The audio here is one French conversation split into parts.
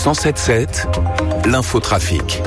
107.7, l'infotrafic.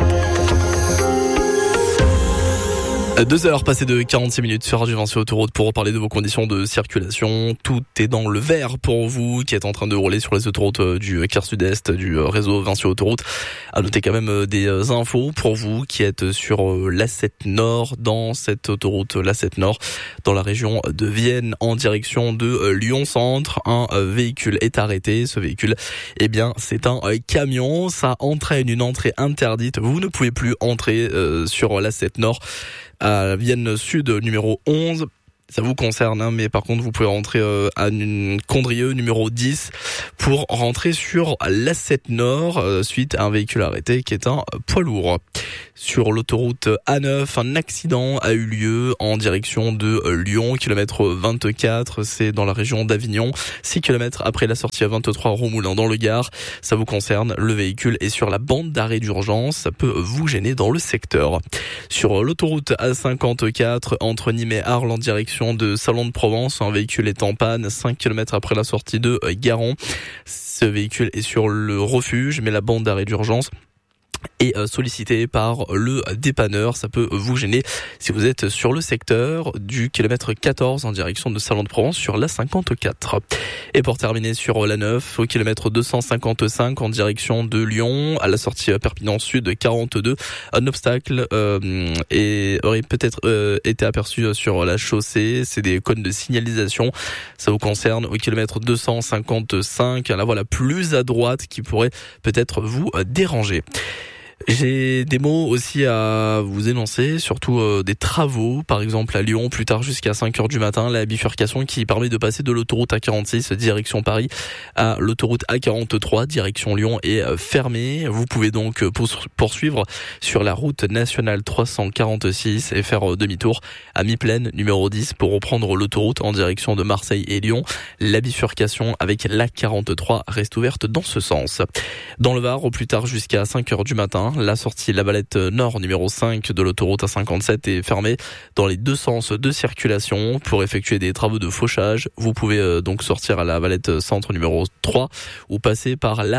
2 heures passées de 46 minutes sur Radio Vinci Autoroute pour reparler de vos conditions de circulation. Tout est dans le vert pour vous qui êtes en train de rouler sur les autoroutes du quart sud-est du réseau Vinci Autoroute. À noter quand même des infos pour vous qui êtes sur l'A7 Nord, dans cette autoroute l'A7 Nord, dans la région de Vienne en direction de Lyon Centre. Un véhicule est arrêté. Ce véhicule, eh bien, c'est un camion. Ça entraîne une entrée interdite. Vous ne pouvez plus entrer sur l'A7 Nord à Vienne Sud numéro 11. Ça vous concerne, mais par contre vous pouvez rentrer à Condrieu numéro 10 pour rentrer sur l'A7 Nord suite à un véhicule arrêté qui est un poids lourd. Sur l'autoroute A9, un accident a eu lieu en direction de Lyon, kilomètre 24, c'est dans la région d'Avignon, 6 km après la sortie à 23 Romoulin dans le Gard. Ça vous concerne, le véhicule est sur la bande d'arrêt d'urgence, ça peut vous gêner dans le secteur. Sur l'autoroute A54, entre Nîmes et Arles en direction de Salon de Provence, un véhicule est en panne 5 km après la sortie de Garon. Ce véhicule est sur le refuge, mais la bande d'arrêt d'urgence est sollicité par le dépanneur. Ça peut vous gêner si vous êtes sur le secteur du kilomètre 14 en direction de Salon de Provence sur la 54. Et pour terminer sur la 9, au kilomètre 255 en direction de Lyon, à la sortie Perpignan Sud 42, un obstacle aurait peut-être été aperçu sur la chaussée. C'est des cônes de signalisation. Ça vous concerne au kilomètre 255, la voie la plus à droite qui pourrait peut-être vous déranger. J'ai des mots aussi à vous énoncer, surtout des travaux, par exemple à Lyon, plus tard jusqu'à 5h du matin, la bifurcation qui permet de passer de l'autoroute A46 direction Paris à l'autoroute A43 direction Lyon est fermée. Vous pouvez donc poursuivre sur la route nationale 346 et faire demi-tour à mi-plaine numéro 10 pour reprendre l'autoroute en direction de Marseille et Lyon. La bifurcation avec l'A43 reste ouverte dans ce sens. Dans le Var, au plus tard jusqu'à 5h du matin, la sortie La Valette Nord numéro 5 de l'autoroute A57 est fermée dans les deux sens de circulation pour effectuer des travaux de fauchage. Vous pouvez donc sortir à La Valette Centre numéro 3 ou passer par la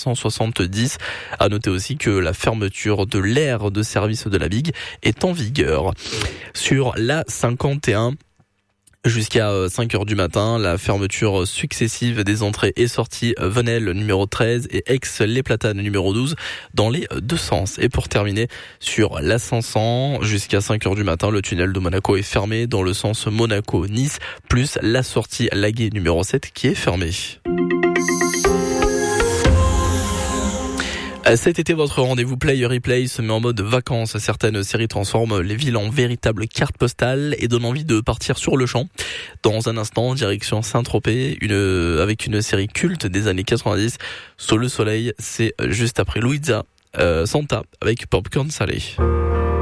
570. À noter aussi que la fermeture de l'aire de service de la Bigue est en vigueur. Sur la 51, jusqu'à 5h du matin, la fermeture successive des entrées et sorties Venelle numéro 13 et Aix-les Platanes numéro 12 dans les deux sens. Et pour terminer, sur la 500, jusqu'à 5h du matin, le tunnel de Monaco est fermé dans le sens Monaco-Nice, plus la sortie Laguet numéro 7 qui est fermée. Cet été, votre rendez-vous Play Replay se met en mode vacances. Certaines séries transforment les villes en véritables cartes postales et donnent envie de partir sur le champ. Dans un instant, direction Saint-Tropez, avec une série culte des années 90. Sous le soleil, c'est juste après Louisa, Santa avec Popcorn Salé.